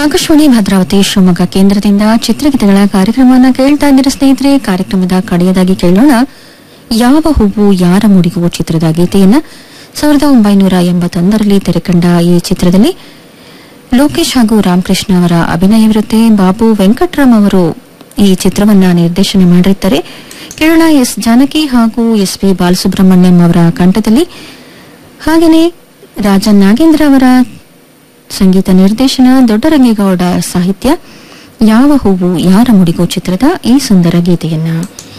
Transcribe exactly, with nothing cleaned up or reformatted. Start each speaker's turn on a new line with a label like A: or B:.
A: ಆಕಾಶವಾಣಿ ಭದ್ರಾವತಿ ಶಿವಮೊಗ್ಗ ಕೇಂದ್ರದಿಂದ ಚಿತ್ರಗೀತೆಗಳ ಕಾರ್ಯಕ್ರಮವನ್ನು ಕೇಳ್ತಾ ಇದ್ದೀರ ಸ್ನೇಹಿತರೆ. ಕಾರ್ಯಕ್ರಮದ ಕಡೆಯದಾಗಿ ಕೇಳೋಣ ಯಾವ ಹೂವು ಯಾರ ಮುಡಿಗುವ ಚಿತ್ರದ ಗೀತೆಯನ್ನ. ಸಾವಿರದ ಒಂಬೈನೂರ ಎಂಬತ್ತೊಂದರಲ್ಲಿ ತೆರೆಕಂಡ ಈ ಚಿತ್ರದಲ್ಲಿ ಲೋಕೇಶ್ ಹಾಗೂ ರಾಮಕೃಷ್ಣ ಅವರ ಅಭಿನಯವಿರುತ್ತೆ. ಬಾಬು ವೆಂಕಟರಾಮ್ ಅವರು ಈ ಚಿತ್ರವನ್ನ ನಿರ್ದೇಶನ ಮಾಡಿರುತ್ತಾರೆ. ಕೇರಳ ಎಸ್ ಜಾನಕಿ ಹಾಗೂ ಎಸ್ ಪಿ ಬಾಲಸುಬ್ರಹ್ಮಣ್ಯಂ ಅವರ ಕಂಠದಲ್ಲಿ, ಹಾಗೆಯೇ ರಾಜನ್ ನಾಗೇಂದ್ರ ಅವರ ಸಂಗೀತ ನಿರ್ದೇಶನ, ದೊಡ್ಡರಂಗೇಗೌಡ ಸಾಹಿತ್ಯ. ಯಾವ ಹೂವು ಯಾರ ಮುಡಿಗೋ ಚಿತ್ರದ ಈ ಸುಂದರ ಗೀತೆಯನ್ನ